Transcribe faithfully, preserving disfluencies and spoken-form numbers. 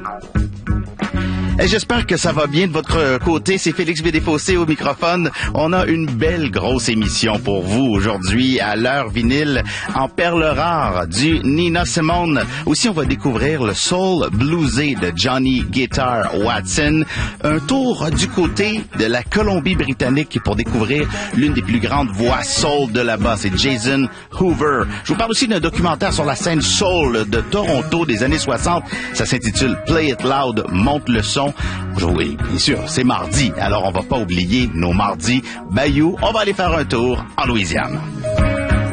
Et j'espère que ça va bien de votre côté. C'est Félix Bédéfossé au microphone. On a une belle grosse émission pour vous aujourd'hui à l'heure vinyle en perles rares du Nina Simone. Aussi, on va découvrir le soul bluesé de Johnny Guitar Watson. Un tour du côté de la Colombie-Britannique pour découvrir l'une des plus grandes voix soul de là-bas. C'est Jason Hoover. Je vous parle aussi d'un documentaire sur la scène soul de Toronto des années soixante. Ça s'intitule Play It Loud, monte le son. Oui, bien sûr, c'est mardi, alors on va pas oublier nos mardis Bayou. On va aller faire un tour en Louisiane.